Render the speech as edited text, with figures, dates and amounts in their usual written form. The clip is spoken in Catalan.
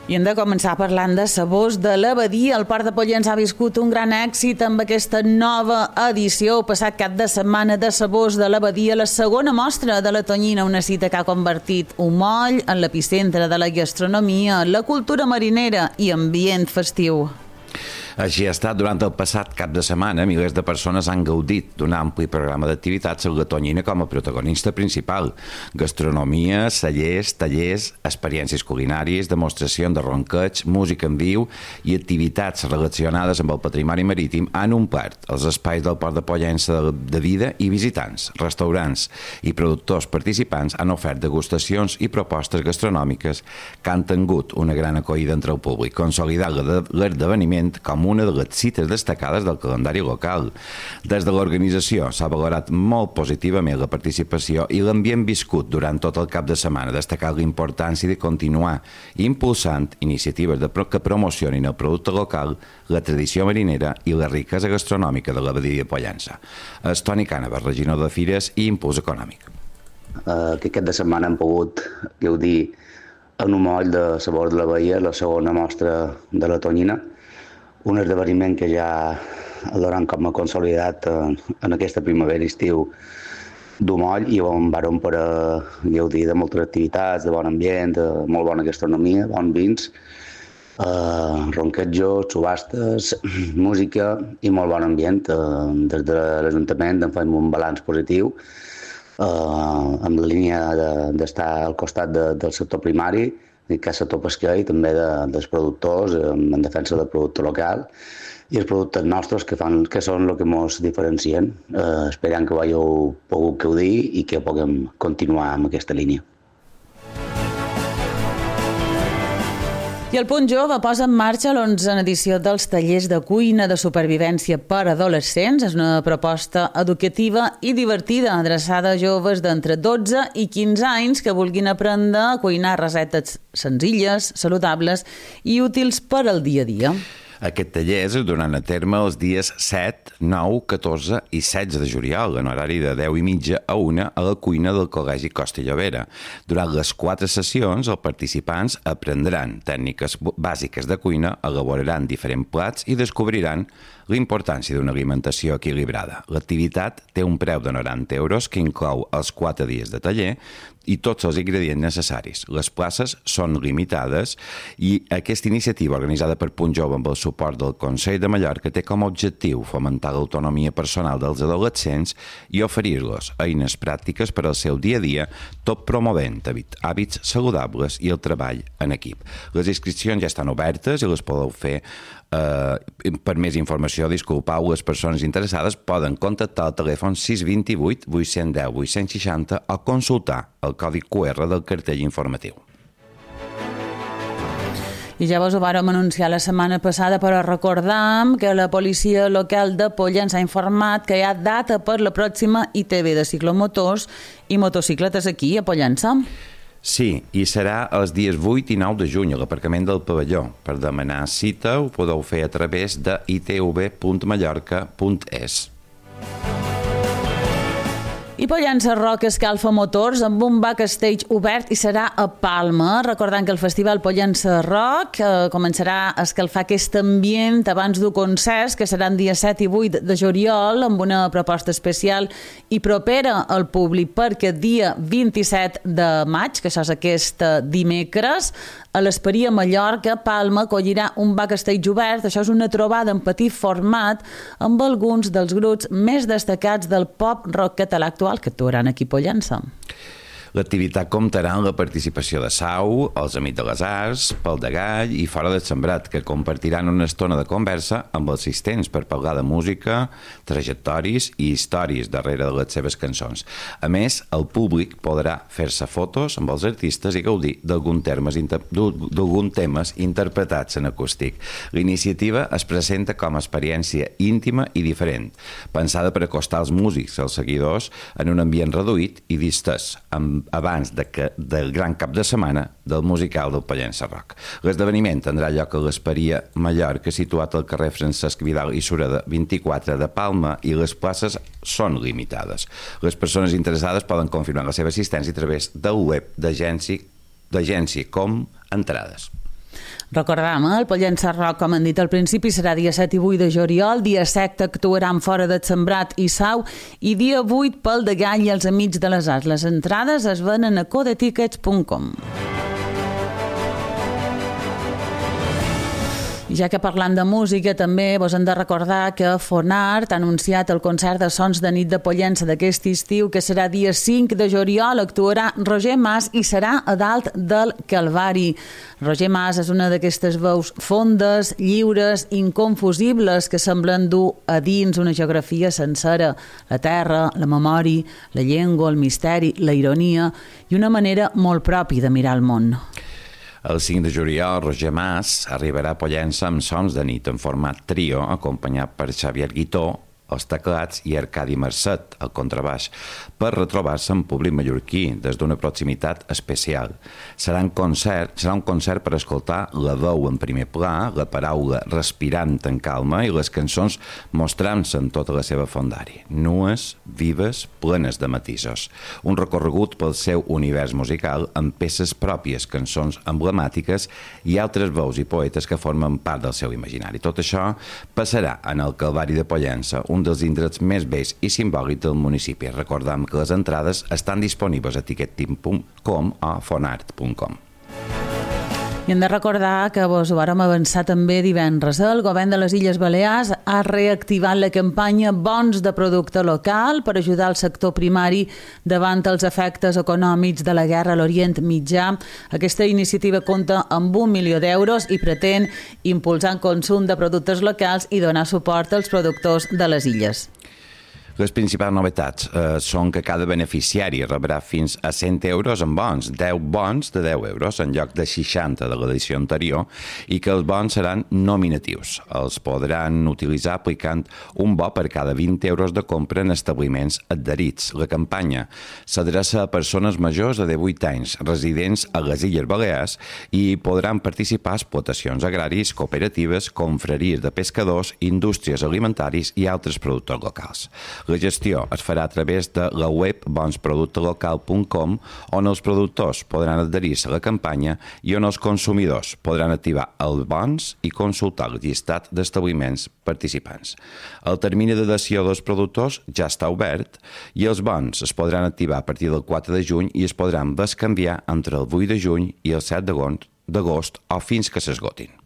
I hem de començar parlant de sabors de l'Abadia. El Port de Pollença ha viscut un gran èxit amb aquesta nova edició. Passat cap de setmana de sabors de l'Abadia, la segona mostra de la tonyina, una cita que ha convertit un moll en l'epicentre de la gastronomia, la cultura marinera i ambient festiu. Així ha estat durant el passat cap de setmana. Milers de persones han gaudit d'un ampli programa d'activitats amb la tonyina com a protagonista principal. Gastronomia, cellers, tallers, experiències culinàries, demostracions de ronqueig, música en viu i activitats relacionades amb el patrimoni marítim han omplert els espais del Port de Pollença de vida i visitants. Restaurants i productors participants han ofert degustacions i propostes gastronòmiques que han tingut una gran acollida entre el públic, consolidant l'esdeveniment com una de les cites destacades del calendari local. Des de l'organització s'ha valorat molt positivament la participació i l'ambient viscut durant tot el cap de setmana, destacant la importància de continuar impulsant iniciatives que promocionin el producte local, la tradició marinera i la riquesa gastronòmica de l'Abadia de Pollença. És Toni Cànava, regidor de Fires i Impuls Econòmic. Aquest cap de setmana hem pogut gaudir en un moll de sabor de l'Abadia, la segona mostra de la tonyina, un esdeveniment que ja l'hauran com a consolidat en aquesta primavera-estiu d'Umoll i on vàrem poder gaudir de moltes activitats, de bon ambient, de molt bona gastronomia, bons vins, ronquejos, subhastes, música i molt bon ambient. Des de l'Ajuntament en fem un balanç positiu amb la línia d'estar al costat del sector primari, que és el sector pesquer i també dels productors en defensa del producte local i els productes nostres que són el que ens diferencien. Esperem que ho hàgiu pogut gaudir i que puguem continuar amb aquesta línia. I el Punt Jove posa en marxa l'11a edició dels tallers de cuina de supervivència per adolescents. És una proposta educativa i divertida adreçada a joves d'entre 12 i 15 anys que vulguin aprendre a cuinar receptes senzilles, saludables i útils per al dia a dia. Aquest taller es duran a terme els dies 7, 9, 14 i 16 de juliol, en horari de 10:30 a 1 a la cuina del Col·legi Costa i Llobera. Durant les 4 sessions, els participants aprendran tècniques bàsiques de cuina, elaboraran diferents plats i descobriran la importància d'una alimentació equilibrada. L'activitat té un preu de 90 euros que inclou els 4 dies de taller i tots els ingredients necessaris. Les places són limitades i aquesta iniciativa organitzada per Punt Jove amb el suport del Consell de Mallorca té com a objectiu fomentar l'autonomia personal dels adolescents i oferir-los eines pràctiques per al seu dia a dia, tot promovent hàbits saludables i el treball en equip. Les inscripcions ja estan obertes i les podeu fer. Per més informació, disculpeu, les persones interessades poden contactar al telèfon 628 810 860 o consultar el codi QR del cartell informatiu. I ja vos ho vàrem anunciar la setmana passada, però recordam que la policia local de Pollença ha informat que hi ha data per la pròxima ITV de ciclomotors i motocicletes aquí a Pollença. Sí, i serà els dies 8 i 9 de juny a l'aparcament del pavelló. Per demanar cita ho podeu fer a través de itv.mallorca.es. I Pollença Rock escalfa motors amb un backstage obert i serà a Palma. Recordant que el festival Pollença Rock començarà a escalfar aquest ambient abans d'un concert que seran dies 7 i 8 de juliol amb una proposta especial i propera al públic perquè dia 27 de maig, que això és aquest dimecres, a l'Esperia Mallorca, Palma acollirà un backstage obert. Això és una trobada en petit format amb alguns dels grups més destacats del pop rock català actual que actuaran aquí a Pollença. L'activitat comptarà amb la participació de Sau, els Amics de les Arts, Pal de Gall i Fora del Sembrat, que compartiran una estona de conversa amb els assistents per parlar de música, trajectoris i històries darrere de les seves cançons. A més, el públic podrà fer-se fotos amb els artistes i gaudir d'alguns temes interpretats en acústic. L'iniciativa es presenta com a experiència íntima i diferent, pensada per acostar els músics als seguidors en un ambient reduït i distès, abans del gran cap de setmana del musical del Pollença Rock. L'esdeveniment tindrà lloc a l'Esperia Mallorca, situat al carrer Francesc Vidal i Sureda 24 de Palma, i les places són limitades. Les persones interessades poden confirmar la seva assistència a través del web d'agència com Entrades. Recordem, el Pollença Rock, com han dit al principi, serà dia 7 i 8 de juliol, dia 7 actuaran fora de Sembrat i Sau i dia 8 pel de Gall i els Amics de les Arts. Les entrades es venen a codetickets.com. Ja que parlant de música, també vos hem de recordar que Fonart ha anunciat el concert de Sons de Nit de Pollença d'aquest estiu, que serà dia 5 de juliol. Actuarà Roger Mas i serà a dalt del Calvari. Roger Mas és una d'aquestes veus fondes, lliures, inconfusibles, que semblen dur a dins una geografia sencera. La terra, la memòria, la llengua, el misteri, la ironia i una manera molt pròpia de mirar el món. El 5 de juliol, Roger Mas arribarà a Pollença amb Sons de Nit en format trio, acompanyat per Xavier Guitó, els teclats, i Arcadi Marcet, el contrabaix, per retrobar-se amb públic mallorquí des d'una proximitat especial. Serà un concert per escoltar la veu en primer pla, la paraula respirant en calma i les cançons mostrant-se en tota la seva fondària, nues, vives, plenes de matisos. Un recorregut pel seu univers musical amb peces pròpies, cançons emblemàtiques i altres veus i poetes que formen part del seu imaginari. Tot això passarà en el Calvari de Pollença, un dels indrets més bells i simbòlics del municipi. Recordem que les entrades estan disponibles a ticketing.com o fonart.com. I hem de recordar que vos ho vàrem avançar també divendres. El govern de les Illes Balears ha reactivat la campanya Bons de producte local per ajudar el sector primari davant els efectes econòmics de la guerra a l'Orient Mitjà. Aquesta iniciativa compta amb 1 milió d'euros i pretén impulsar el consum de productes locals i donar suport als productors de les illes. Les principals novetats són que cada beneficiari rebrà fins a 100 euros en bons, 10 bons de 10 euros en lloc de 60 de l'edició anterior, i que els bons seran nominatius. Els podran utilitzar aplicant un bo per cada 20 euros de compra en establiments adherits. La campanya s'adreça a persones majors de 18 anys, residents a les Illes Balears, i podran participar explotacions agraris, cooperatives, confraries de pescadors, indústries alimentaris i altres productors locals. La gestió es farà a través de la web bonsproductelocal.com, on els productors podran adherir-se a la campanya i on els consumidors podran activar els bons i consultar el llistat d'establiments participants. El termini d'adhesió dels productors ja està obert i els bons es podran activar a partir del 4 de juny i es podran bescanviar entre el 8 de juny i el 7 d'agost o fins que s'esgotin.